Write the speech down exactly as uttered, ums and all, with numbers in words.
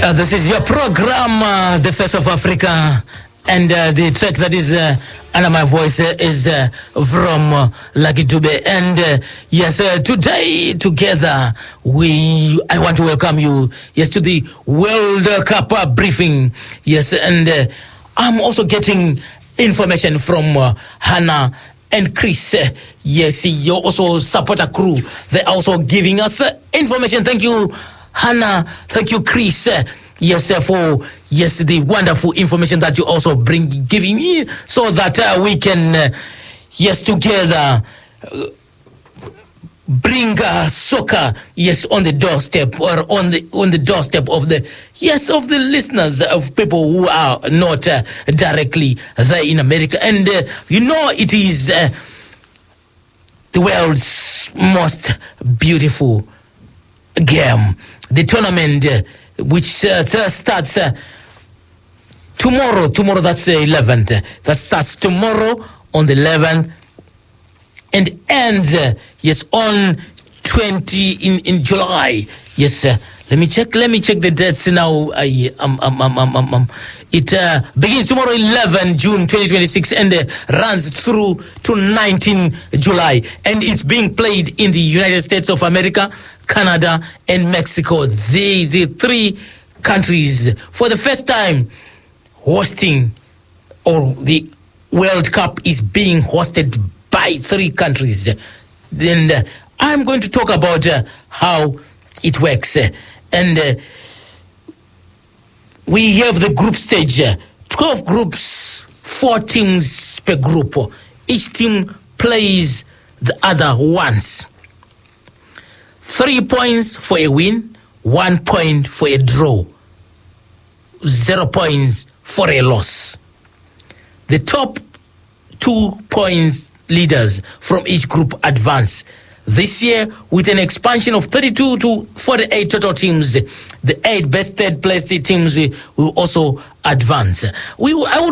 Uh, this is your program, uh, The Face of Africa, and uh, the track that is uh, under my voice uh, is uh, from uh, Lucky Dube. And uh, yes, uh, today together we, I want to welcome you, yes, to the World Cup uh, briefing. Yes, and uh, I'm also getting information from uh, Hannah and Chris. Uh, yes, your also supporter crew. They're also giving us uh, information. Thank you, Hannah. Thank you, Chris. Uh, yes, uh, for yes the wonderful information that you also bring giving me, so that uh, we can uh, yes together uh, bring uh, soccer yes on the doorstep or on the on the doorstep of the yes of the listeners, of people who are not uh, directly there in America. And uh, you know it is uh, the world's most beautiful game, the tournament uh, which uh, starts uh, tomorrow. Tomorrow, that's the eleventh. Uh, that starts tomorrow on the eleventh and ends uh, yes on twenty in in July. Yes, uh, let me check. Let me check the dates now. I um um um um um. um. It uh, begins tomorrow, eleventh June twenty twenty-six, and uh, runs through to nineteenth July, and it's being played in the United States of America, Canada, and Mexico. The the three countries for the first time hosting, or the World Cup is being hosted by three countries. Then uh, I'm going to talk about uh, how it works, uh, and uh, we have the group stage, uh, twelve groups, four teams per group. Each team plays the other once. Three points for a win, one point for a draw, zero points for a loss. The top two points leaders from each group advance. This year, with an expansion of thirty-two to forty-eight total teams, the eight best third place teams will also advance. We, I would